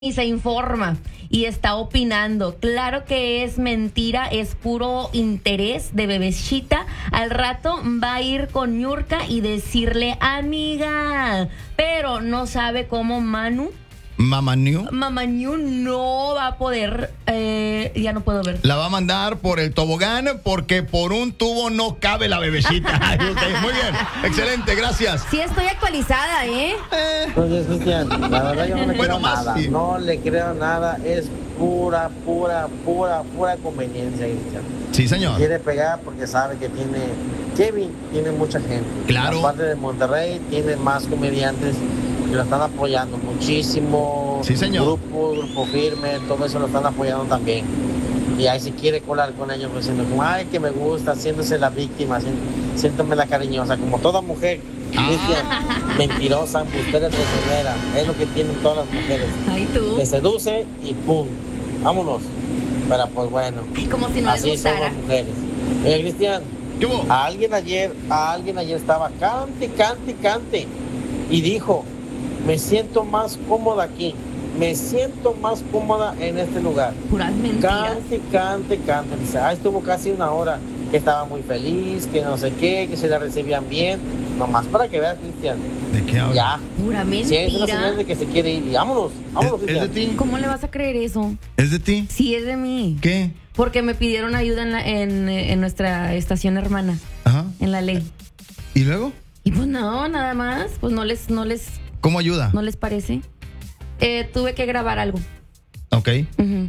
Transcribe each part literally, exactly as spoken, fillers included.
y se informa y está opinando. Claro que es mentira, es puro interés de Bebeshita. Al rato va a ir con Niurka y decirle amiga, pero no sabe cómo Manu. Mama New. Mama New no va a poder, eh, ya no puedo ver. La va a mandar por el tobogán porque por un tubo no cabe la bebecita. Okay, muy bien, excelente, gracias. Sí estoy actualizada, ¿eh? eh. Entonces, Cristian, la verdad yo no le Bueno, creo más, nada. sí. No le creo nada. Es pura, pura, pura, pura conveniencia, Cristian. Sí, señor. Quiere pegar porque sabe que tiene... Kevin tiene mucha gente. Claro. En la parte de Monterrey tiene más comediantes que lo están apoyando muchísimo. Sí, señor. Grupo, Grupo Firme, todo eso lo están apoyando también. Y ahí se quiere colar con ellos diciendo como, ay, que me gusta, haciéndose la víctima, siéntome la cariñosa, como toda mujer. Ah. Cristian, mentirosa, embustera, traicionera. Es lo que tienen todas las mujeres. Ay, tú. Te seduce y pum, vámonos. Pero pues bueno, Ay, como si no les así son gustara. las mujeres. Oye, Cristian, ¿Qué hubo? a alguien ayer, a alguien ayer estaba cante, cante, cante y dijo, me siento más cómoda aquí, me siento más cómoda en este lugar. Puras mentiras. Cante, cante, cante. Dice, ah, estuvo casi una hora, que estaba muy feliz, que no sé qué, que se la recibían bien. Nomás para que veas, Cristian. ¿De qué hablas? Ya. Pura Si es una mentira. señal de que se quiere ir, y vámonos, vámonos, ¿Es, es de Cristian. ti? ¿Cómo le vas a creer eso? ¿Es de ti? Sí, es de mí. ¿Qué? Porque me pidieron ayuda en, la, en, en nuestra estación hermana, Ajá. en la ley. ¿Y luego? Y pues no, nada más. Pues no les, no les, ¿Cómo ayuda? no les parece. Eh, tuve que grabar algo. Ok. Ujú.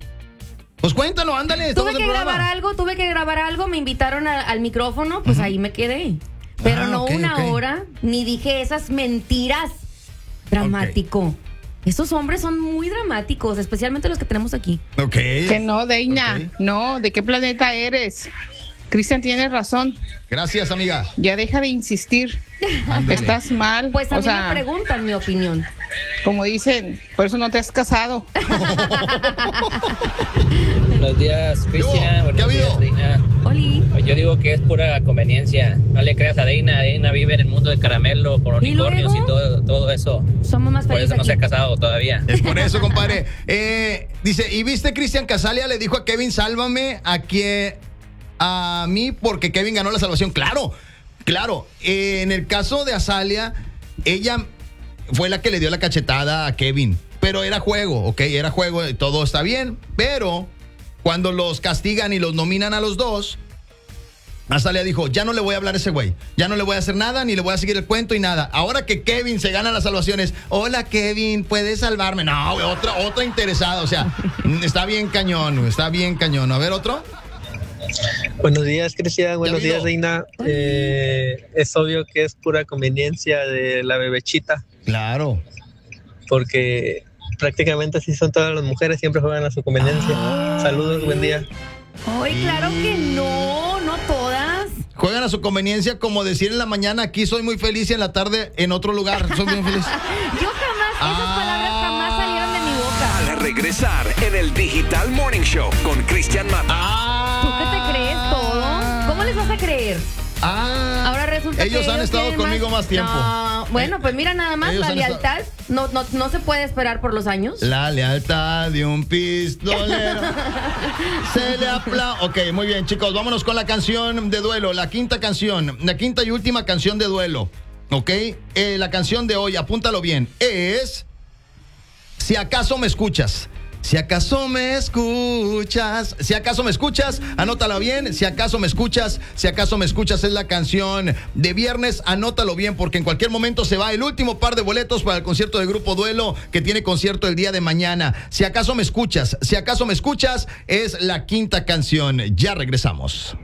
Pues cuéntanos, ándale, estamos Tuve en que programa. grabar algo, tuve que grabar algo, me invitaron a- al micrófono, pues ahí me quedé. Pero Ah, no ok, una ok. hora, ni dije esas mentiras. Dramático. Estos hombres son muy dramáticos, especialmente los que tenemos aquí. Ok. Que no, Deina, Ok. no, ¿de qué planeta eres? Cristian tiene razón, Gracias, amiga. ya deja de insistir, Ándale. estás mal, Pues a o mí me sea, preguntan mi opinión. como dicen, por eso no te has casado. Buenos días, Cristian. ¿Qué ha Buenos habido? días, Deina. Oli. Pues yo digo que es pura conveniencia. No le creas a Deina. Deina vive en el mundo del caramelo, por unicornios y, luego? todo, todo eso. Somos más Por felices eso no se ha aquí. casado todavía. Es por eso, compadre. Eh, dice, ¿y viste Cristian Casalia? Le dijo a Kevin, sálvame a que a mí porque Kevin ganó la salvación. Claro, claro. Eh, en el caso de Azalia, ella fue la que le dio la cachetada a Kevin. Pero era juego, ¿ok? Era juego, todo está bien. Pero cuando los castigan y los nominan a los dos, Azalia dijo, ya no le voy a hablar a ese güey, ya no le voy a hacer nada, ni le voy a seguir el cuento y nada. Ahora que Kevin se gana las salvaciones, hola Kevin, ¿puedes salvarme? No, güey, otra, otra interesada, o sea, está bien cañón, güey, está bien cañón. A ver, otro. Buenos días, Cristian. Buenos habido? días, Reina. Eh, es obvio que es pura conveniencia de la bebechita, Claro. porque prácticamente así son todas las mujeres, siempre juegan a su conveniencia. Saludos, buen día. Ay, claro que no, no todas. Juegan a su conveniencia, como decir en la mañana, aquí soy muy feliz y en la tarde en otro lugar soy muy feliz. Yo jamás, esas Ah. palabras jamás salieron de mi boca. Al regresar en el Digital Morning Show con Cristian Mata. Ah. ¿Tú qué te crees todo? ¿Cómo les vas a creer? Ah. Ahora resulta ellos que han estado quieren conmigo más tiempo. No, bueno, pues mira nada más, Ellos la han estado- lealtad no, no, no se puede esperar por los años. La lealtad de un pistolero. Se le apla... Ok, muy bien, chicos. Vámonos con la canción de duelo. La quinta canción. La quinta y última canción de duelo. Ok. Eh, la canción de hoy, apúntalo bien. Es... Si acaso me escuchas. Si acaso me escuchas, si acaso me escuchas, anótalo bien, si acaso me escuchas, si acaso me escuchas es la canción de viernes, anótalo bien porque en cualquier momento se va el último par de boletos para el concierto de Grupo Duelo que tiene concierto el día de mañana. Si acaso me escuchas, si acaso me escuchas es la quinta canción, ya regresamos.